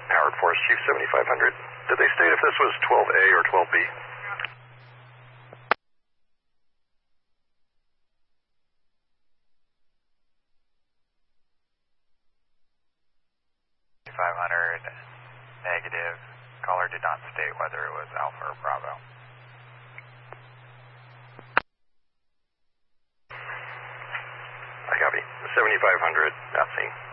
Howard Forest Chief 7500. Did they state if this was 12A or 12B? Negative. Caller did not state whether it was Alpha or Bravo. I copy. 7500, nothing.